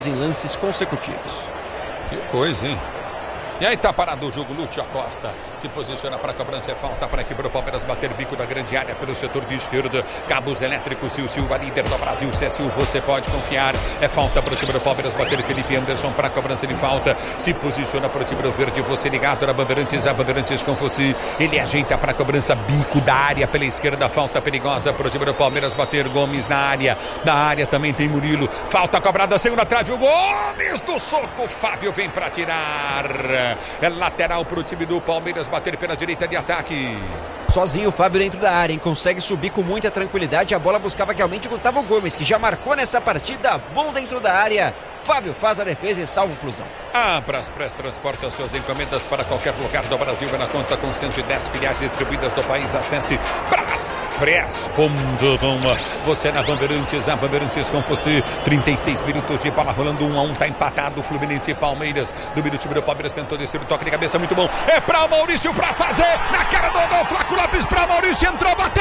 em lances consecutivos. Que coisa, hein? E aí tá parado o jogo, Lúcio Acosta se posiciona para a cobrança, é falta para a equipe do Palmeiras bater bico da grande área pelo setor de esquerda, cabos elétricos, Silva, líder do Brasil, CSU, você pode confiar, é falta para o time do Palmeiras bater Felipe Anderson para a cobrança de falta, se posiciona para o time do Verde, você ligado na Bandeirantes, a Bandeirantes com você, ele ajeita para a cobrança, bico da área pela esquerda, falta perigosa para o time do Palmeiras bater, Gomes na área também tem Murilo, falta cobrada, segunda trave, o Gomes do soco, Fábio vem para tirar. É lateral para o time do Palmeiras bater pela direita de ataque. Sozinho o Fábio dentro da área, hein? Consegue subir com muita tranquilidade. A bola buscava realmente Gustavo Gomes, que já marcou nessa partida. Bom dentro da área. Fábio faz a defesa e salva o Flusão. A Braspress transporta suas encomendas para qualquer lugar do Brasil. Na conta com 110 filiais distribuídas do país. Acesse braspress.com. Você na Bandeirantes, a Bandeirantes com você. 36 minutos de bola rolando, 1-1. Tá empatado. Fluminense e Palmeiras. Do time do Palmeiras tentou descer o toque de cabeça muito bom. É para o Maurício para fazer. Na cara do Flaco Lopes para Maurício. Entrou, bateu.